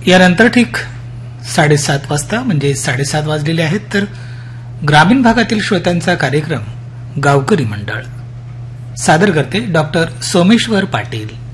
यानंतर ठीक 7:30 वाजता म्हणजे 7:30 वाजलेले आहेत तर ग्रामीण भागातील श्रोत्यांचा कार्यक्रम गावकरी मंडळ सादर करते डॉक्टर सोमेश्वर पाटील.